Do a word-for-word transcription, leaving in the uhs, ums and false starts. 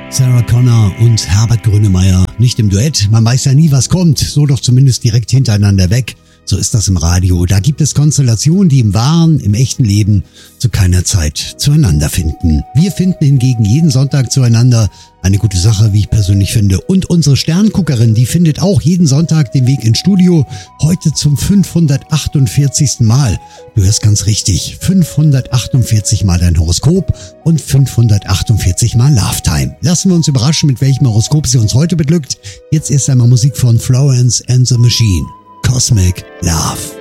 Sarah Connor und Herbert Grönemeyer, nicht im Duett, man weiß ja nie, was kommt, so doch zumindest direkt hintereinander weg. So ist das im Radio. Da gibt es Konstellationen, die im wahren, im echten Leben zu keiner Zeit zueinander finden. Wir finden hingegen jeden Sonntag zueinander. Eine gute Sache, wie ich persönlich finde. Und unsere Sternguckerin, die findet auch jeden Sonntag den Weg ins Studio. Heute zum fünfhundertachtundvierzigsten Mal. Du hörst ganz richtig. fünfhundertachtundvierzig Mal dein Horoskop und fünfhundertachtundvierzig Mal Love Time. Lassen wir uns überraschen, mit welchem Horoskop sie uns heute beglückt. Jetzt erst einmal Musik von Florence and the Machine. Cosmic Love.